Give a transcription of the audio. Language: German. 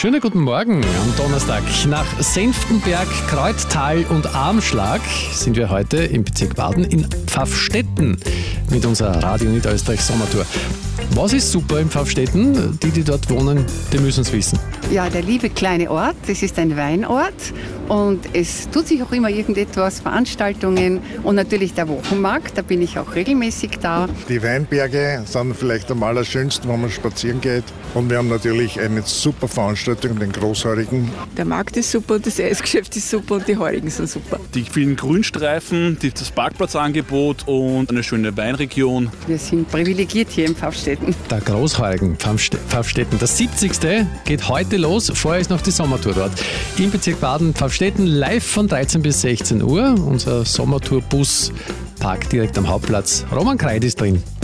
Schönen guten Morgen am Donnerstag. Nach Senftenberg, Kreuztal und Armschlag sind wir heute im Bezirk Baden in Pfaffstätten mit unserer Radio Niederösterreich Sommertour. Was ist super im Pfaffstätten? Die dort wohnen, die müssen es wissen. Ja, der liebe kleine Ort, das ist ein Weinort und es tut sich auch immer irgendetwas, Veranstaltungen und natürlich der Wochenmarkt, da bin ich auch regelmäßig da. Die Weinberge sind vielleicht am allerschönsten, wenn man spazieren geht, und wir haben natürlich eine super Veranstaltung, den Großheurigen. Der Markt ist super, das Eisgeschäft ist super und die Heurigen sind super. Die vielen Grünstreifen, das Parkplatzangebot und eine schöne Weinregion. Wir sind privilegiert hier in Pfaffstätten. Der Großheurigen Pfaffstätten. Das 70. geht heute los. Vorher ist noch die Sommertour dort. Im Bezirk Baden, Pfaffstätten, live von 13 bis 16 Uhr. Unser Sommertourbus parkt direkt am Hauptplatz. Roman Kreid ist drin.